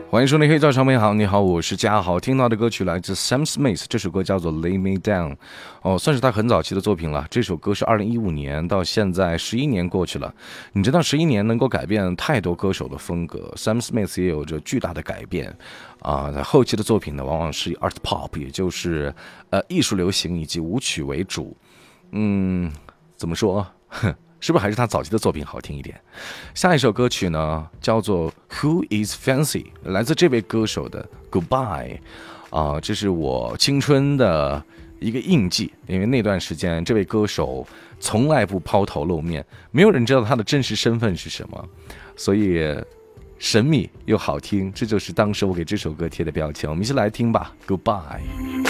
欢迎收听黑照唱片好，你好，我是嘉豪。听到的歌曲来自 Sam Smith， 这首歌叫做 Lay Me Down， 算是他很早期的作品了。这首歌是2015年，到现在11年过去了。你知道11年能够改变太多歌手的风格， Sam Smith 也有着巨大的改变在后期的作品呢，往往是以 Art Pop， 也就是艺术流行以及舞曲为主。怎么说？是不是还是他早期的作品好听一点？下一首歌曲呢，叫做 Who is Fancy， 来自这位歌手的 Goodbye， 这是我青春的一个印记，因为那段时间这位歌手从来不抛头露面，没有人知道他的真实身份是什么，所以神秘又好听，这就是当时我给这首歌贴的标签。我们一起来听吧 ，Goodbye。